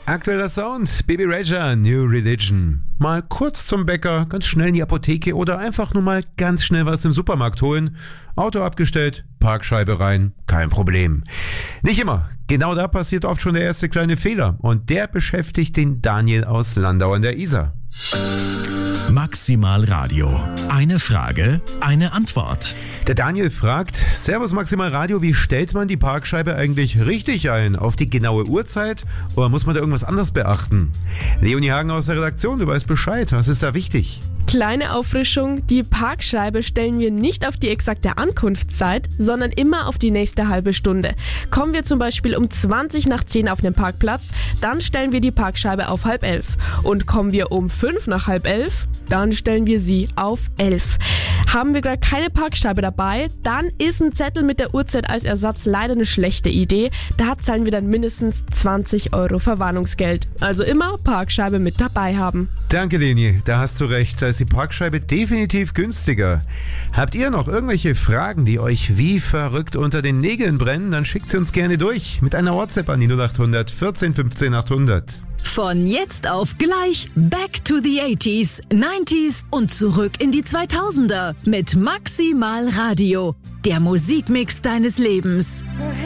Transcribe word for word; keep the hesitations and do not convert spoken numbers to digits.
Aktueller Sound, Baby Rayja, New Religion. Mal kurz zum Bäcker, ganz schnell in die Apotheke oder einfach nur mal ganz schnell was im Supermarkt holen. Auto abgestellt, Parkscheibe rein, kein Problem. Nicht immer. Genau da passiert oft schon der erste kleine Fehler. Und der beschäftigt den Daniel aus Landau an der Isar. Maximal Radio. Eine Frage, eine Antwort. Der Daniel fragt, Servus Maximal Radio, wie stellt man die Parkscheibe eigentlich richtig ein? Auf die genaue Uhrzeit oder muss man da irgendwas anderes beachten? Leonie Hagen aus der Redaktion, du weißt Bescheid, was ist da wichtig? Kleine Auffrischung, die Parkscheibe stellen wir nicht auf die exakte Ankunftszeit, sondern immer auf die nächste halbe Stunde. Kommen wir zum Beispiel um zwanzig nach zehn auf den Parkplatz, dann stellen wir die Parkscheibe auf halb elf. Und kommen wir um fünf nach halb elf, dann stellen wir sie auf elf. Haben wir gerade keine Parkscheibe dabei, dann ist ein Zettel mit der Uhrzeit als Ersatz leider eine schlechte Idee. Da zahlen wir dann mindestens zwanzig Euro Verwarnungsgeld. Also immer Parkscheibe mit dabei haben. Danke, Leni, da hast du recht. Da ist die Parkscheibe definitiv günstiger. Habt ihr noch irgendwelche Fragen, die euch wie verrückt unter den Nägeln brennen? Dann schickt sie uns gerne durch mit einer WhatsApp an die null achthundert vierzehn fünfzehn achthundert. Von jetzt auf gleich Back to the eighties, nineties und zurück in die zweitausender mit Maximal Radio. Der Musikmix deines Lebens.